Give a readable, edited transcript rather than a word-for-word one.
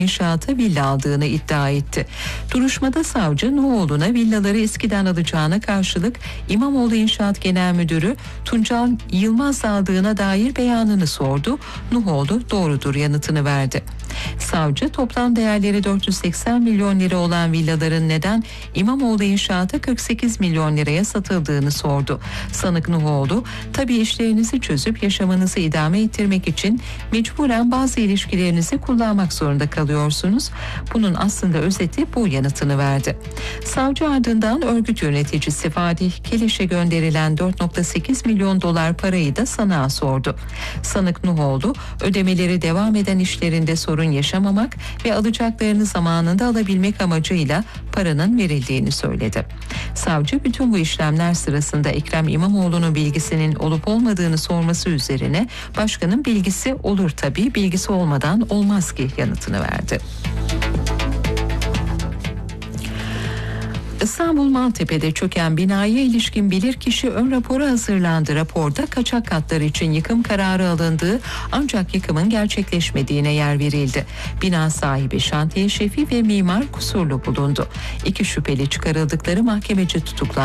inşaata villa aldığını iddia etti. Duruşmada savcı Nuhoğlu'na villaları eskiden alacağına karşılık İmamoğlu İnşaat Genel Müdürü Tuncel Yılmaz aldığına dair beyanını sordu. Nuhoğlu doğrudur yanıtını verdi. Savcı toplam değerleri 480 milyon lira olan villaların neden İmamoğlu İnşaat'a 48 milyon liraya satıldığını sordu. Sanık Nuhoğlu, tabii işlerinizi çözüp yaşamınızı idame ettirmek için mecburen bazı ilişkilerinizi kullanmak zorunda kalıyorsunuz. Bunun aslında özeti bu yanıtını verdi. Savcı ardından örgüt yöneticisi Fatih Keleş'e gönderilen 4,8 milyon dolar parayı da sanığa sordu. Sanık Nuhoğlu, ödemeleri devam eden işlerinde sorun yaşamamak ve alacaklarını zamanında alabilmek amacıyla paranın verildiğini söyledi. Savcı bütün bu işlemler sırasında Ekrem İmamoğlu'nun bilgisinin olup olmadığını sorması üzerine başkanın bilgisi olur tabii, bilgisi olmadan olmaz ki yanıtını verdi. İstanbul Maltepe'de çöken binaya ilişkin bilirkişi ön raporu hazırlandı. Raporda kaçak katlar için yıkım kararı alındığı ancak yıkımın gerçekleşmediğine yer verildi. Bina sahibi, şantiye şefi ve mimar kusurlu bulundu. 2 şüpheli çıkarıldıkları mahkemece tutuklandı.